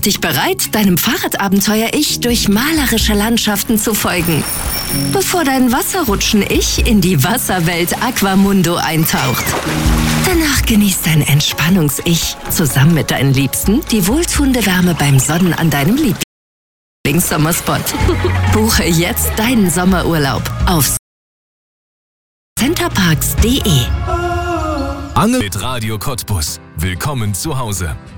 dich bereit, deinem Fahrradabenteuer-Ich durch malerische Landschaften zu folgen, bevor dein Wasserrutschen-Ich in die Wasserwelt Aquamundo eintaucht. Danach genießt dein Entspannungs-Ich zusammen mit deinen Liebsten die wohltuende Wärme beim Sonnen an deinem Lieblingssommerspot. Buche jetzt deinen Sommerurlaub auf centerparks.de. Angel mit Radio Cottbus. Willkommen zu Hause.